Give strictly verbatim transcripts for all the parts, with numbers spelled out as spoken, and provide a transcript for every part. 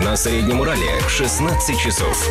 На Среднем Урале шестнадцать часов.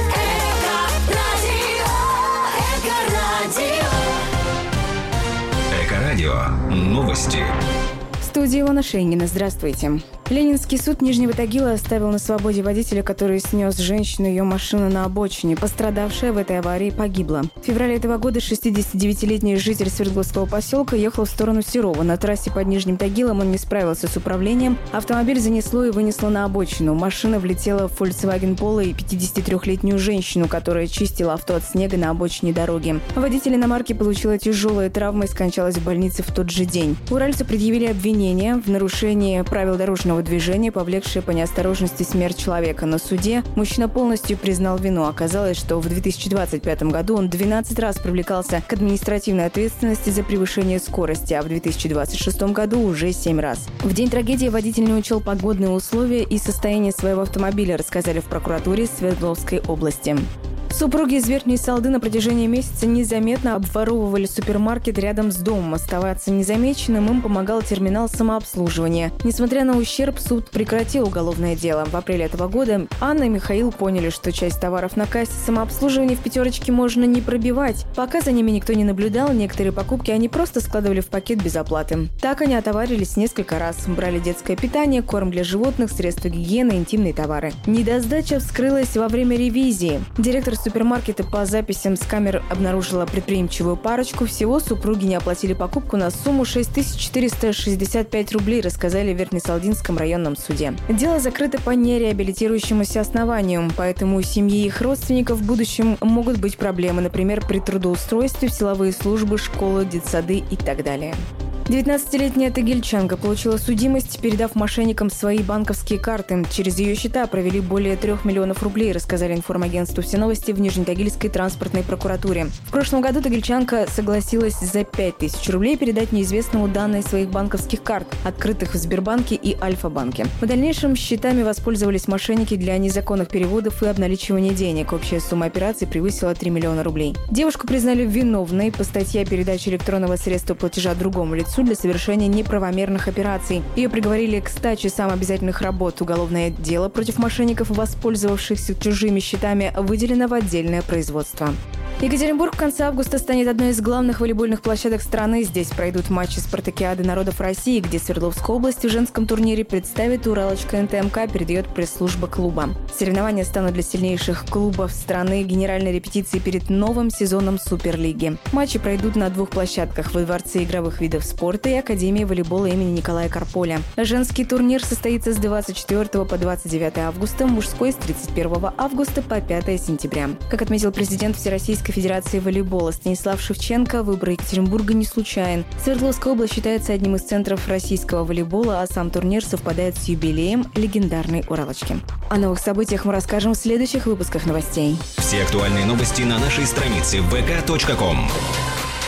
Эко-радио. Новости. В студии Илона Шейнгина. Здравствуйте. Ленинский суд Нижнего Тагила оставил на свободе водителя, который снес женщину и ее машину на обочине. Пострадавшая в этой аварии погибла. В феврале этого года шестидесятидевятилетний житель Свердловского поселка ехал в сторону Серова. На трассе под Нижним Тагилом он не справился с управлением. Автомобиль занесло и вынесло на обочину. Машина влетела в Volkswagen Polo и пятидесятитрёхлетнюю женщину, которая чистила авто от снега на обочине дороги. Водитель иномарки получила тяжелые травмы и скончалась в больнице в тот же день. Уральцу предъявили обвинение в нарушении правил дорожного движения, повлекшее по неосторожности смерть человека. На суде мужчина полностью признал вину. Оказалось, что в две тысячи двадцать пятом году он двенадцать раз привлекался к административной ответственности за превышение скорости, а в две тысячи двадцать шестом году уже семь раз. В день трагедии водитель не учел погодные условия и состояние своего автомобиля, рассказали в прокуратуре Свердловской области. Супруги из Верхней Салды на протяжении месяца незаметно обворовывали супермаркет рядом с домом. Оставаться незамеченным им помогал терминал самообслуживания. Несмотря на ущерб, суд прекратил уголовное дело. В апреле этого года Анна и Михаил поняли, что часть товаров на кассе самообслуживания в пятерочке можно не пробивать. Пока за ними никто не наблюдал, некоторые покупки они просто складывали в пакет без оплаты. Так они отоварились несколько раз. Брали детское питание, корм для животных, средства гигиены, интимные товары. Недосдача вскрылась во время ревизии. Директор супермаркета по записям с камер обнаружила предприимчивую парочку. Всего супруги не оплатили покупку на сумму шесть тысяч четыреста шестьдесят пять рублей, рассказали в Верхнесалдинском районном суде. Дело закрыто по нереабилитирующемуся основанию, поэтому у семьи и их родственников в будущем могут быть проблемы, например, при трудоустройстве в силовые службы, школы, детсады и так далее. девятнадцатилетняя тагильчанка получила судимость, передав мошенникам свои банковские карты. Через ее счета провели более трех миллионов рублей, рассказали информагентству «Все новости» в Нижнетагильской транспортной прокуратуре. В прошлом году тагильчанка согласилась за пять тысяч рублей передать неизвестному данные своих банковских карт, открытых в Сбербанке и Альфа-банке. В дальнейшем счетами воспользовались мошенники для незаконных переводов и обналичивания денег. Общая сумма операций превысила три миллиона рублей. Девушку признали виновной по статье о передаче электронного средства платежа другому лицу для совершения неправомерных операций. Ее приговорили к ста часам обязательных работ. Уголовное дело против мошенников, воспользовавшихся чужими счетами, выделено в отдельное производство. Екатеринбург в конце августа станет одной из главных волейбольных площадок страны. Здесь пройдут матчи Спартакиады народов России, где Свердловская область в женском турнире представит Уралочка эн тэ эм ка, передает пресс-служба клуба. Соревнования станут для сильнейших клубов страны генеральной репетицией перед новым сезоном Суперлиги. Матчи пройдут на двух площадках – во Дворце игровых видов спорта и Академии волейбола имени Николая Карполя. Женский турнир состоится с двадцать четвёртого по двадцать девятое августа, мужской – с тридцать первого августа по пятое сентября. Как отметил президент Всероссийской Федерации волейбола Станислав Шевченко, выбор Екатеринбурга не случайен. Свердловская область считается одним из центров российского волейбола, а сам турнир совпадает с юбилеем легендарной Уралочки. О новых событиях мы расскажем в следующих выпусках новостей. Все актуальные новости на нашей странице вэ ка точка ком.